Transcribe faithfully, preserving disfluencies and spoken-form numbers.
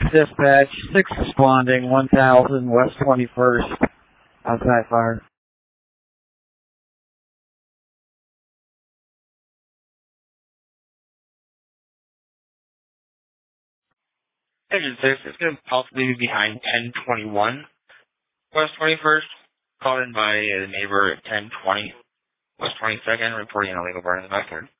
Dispatch, six responding, one thousand West twenty-first, outside fire. Engine six is going to possibly be behind ten twenty-one West twenty-first. Called in by a neighbor at ten twenty West twenty-second, reporting an illegal burn in the backyard.